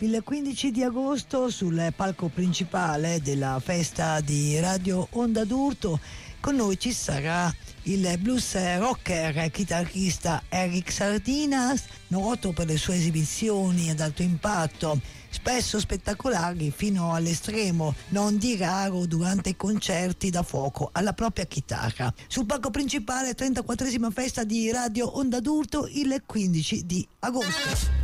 Il 15 di agosto sul palco principale della festa di Radio Onda d'Urto con noi ci sarà il blues rocker e chitarrista Eric Sardinas, noto per le sue esibizioni ad alto impatto, spesso spettacolari fino all'estremo, non di raro durante i concerti da fuoco alla propria chitarra. Sul palco principale 34esima festa di Radio Onda d'Urto il 15 di agosto.